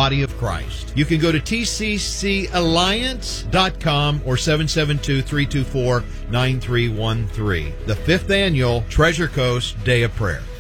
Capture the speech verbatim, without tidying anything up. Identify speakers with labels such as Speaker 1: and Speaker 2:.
Speaker 1: body of Christ. You can go to T C C alliance dot com or seven seven two, three two four, nine three one three. The fifth annual Treasure Coast Day of Prayer.